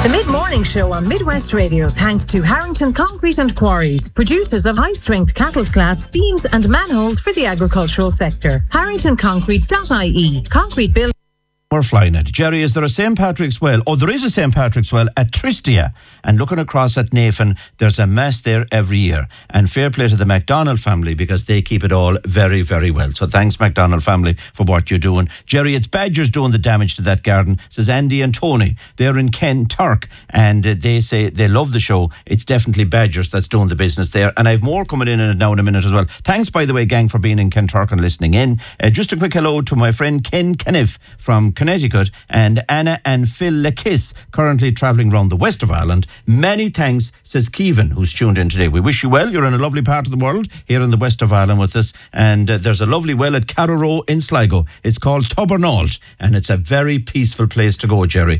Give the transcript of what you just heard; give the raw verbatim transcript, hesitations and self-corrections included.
The Mid-Morning Show on Midwest Radio, thanks to Harrington Concrete and Quarries, producers of high-strength cattle slats, beams and manholes for the agricultural sector. harrington concrete dot I E. Concrete building. We're flying it. Jerry, is there a Saint Patrick's Well? Oh, there is a Saint Patrick's Well at Tristia. And looking across at Nafen, there's a mass there every year. And fair play to the McDonald family because they keep it all very, very well. So thanks, McDonald family, for what you're doing. Jerry, it's Badgers doing the damage to that garden, says Andy and Tony. They're in Kenturk and uh, they say they love the show. It's definitely Badgers that's doing the business there. And I have more coming in, in it now in a minute as well. Thanks, by the way, gang, for being in Kenturk and listening in. Uh, just a quick hello to my friend Ken Kniff from Connecticut, and Anna and Phil Lekiss, currently travelling around the west of Ireland. Many thanks, says Keevan, who's tuned in today. We wish you well. You're in a lovely part of the world here in the west of Ireland with us, and uh, there's a lovely well at Carrow in Sligo. It's called Tubernault, and it's a very peaceful place to go, Jerry.